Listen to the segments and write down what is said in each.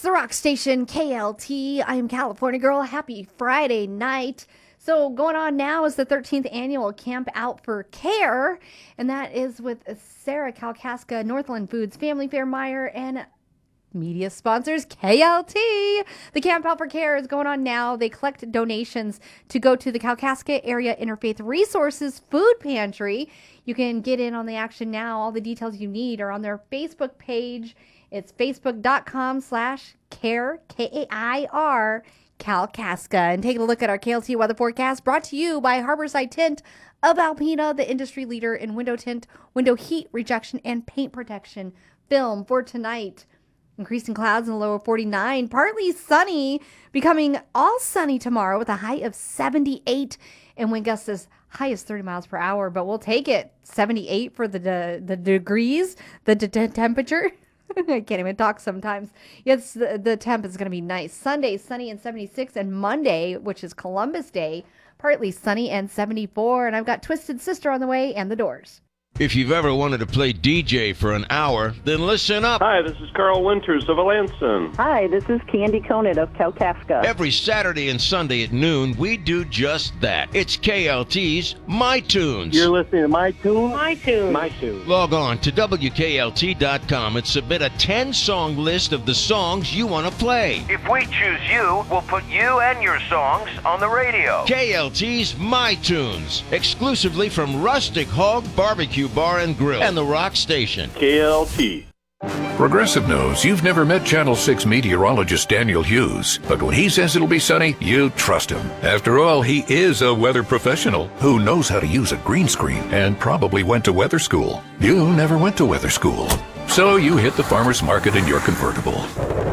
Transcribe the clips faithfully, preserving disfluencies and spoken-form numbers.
the rock station, K L T. I am California Girl. Happy Friday night. So going on now is the thirteenth annual Camp Out for Care, and that is with Sarah Kalkaska, Northland Foods, Family Fair Meyer, and media sponsors K L T. The Camp Out for Care is going on now. They collect donations to go to the Kalkaska Area Interfaith Resources Food Pantry. You can get in on the action now. All the details you need are on their Facebook page. It's facebook.com slash care, K A I R, Kalkaska. And take a look at our K L T weather forecast brought to you by Harborside Tint of Alpena, the industry leader in window tint, window heat rejection, and paint protection film for tonight. Increasing clouds in the low of forty-nine, partly sunny, becoming all sunny tomorrow with a high of seventy-eight and wind gusts as high as thirty miles per hour. But we'll take it. seventy-eight for the de- the degrees, the de- de- temperature. I can't even talk sometimes. Yes, the, the temp is going to be nice. Sunday, sunny and seventy-six, and Monday, which is Columbus Day, partly sunny and seventy-four. And I've got Twisted Sister on the way and The Doors. If you've ever wanted to play D J for an hour, then listen up. Hi, this is Carl Winters of Alanson. Hi, this is Candy Conant of Kalkaska. Every Saturday and Sunday at noon, we do just that. It's K L T's My Tunes. You're listening to My Tune? My Tune. My Tune. Log on to W K L T dot com and submit a ten-song list of the songs you want to play. If we choose you, we'll put you and your songs on the radio. K L T's My Tunes, exclusively from Rustic Hog Barbecue Bar and Grill and the Rock Station. K L T. Progressive knows you've never met Channel six meteorologist Daniel Hughes, but when he says it'll be sunny, you trust him. After all, he is a weather professional who knows how to use a green screen and probably went to weather school. You never went to weather school, so you hit the farmer's market in your convertible.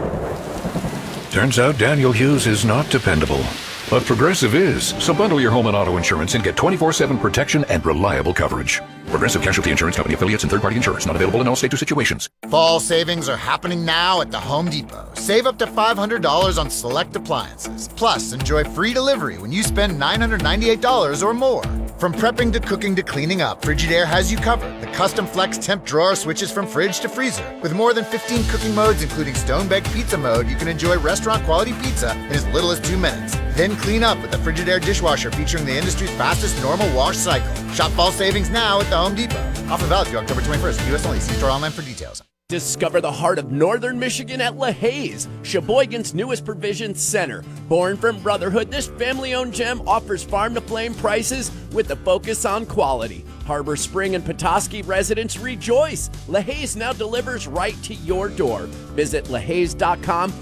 Turns out Daniel Hughes is not dependable. But Progressive is, so bundle your home and auto insurance and get twenty-four seven protection and reliable coverage. Progressive Casualty Insurance Company affiliates and third-party insurance not available in all states or situations. Fall savings are happening now at the Home Depot. Save up to five hundred dollars on select appliances. Plus, enjoy free delivery when you spend nine hundred ninety-eight dollars or more. From prepping to cooking to cleaning up, Frigidaire has you covered. The custom flex temp drawer switches from fridge to freezer. With more than fifteen cooking modes, including stone-baked pizza mode, you can enjoy restaurant-quality pizza in as little as two minutes. Then clean up with the Frigidaire dishwasher featuring the industry's fastest normal wash cycle. Shop fall savings now at the Home Depot. Offer valid through October twenty-first. U S only. See store online for details. Discover the heart of northern Michigan at LaHaye's, Sheboygan's newest provision center. Born from brotherhood, this family-owned gem offers farm-to-flame prices with a focus on quality. Harbor Spring and Petoskey residents rejoice. LaHaye's now delivers right to your door. Visit LaHaye's dot com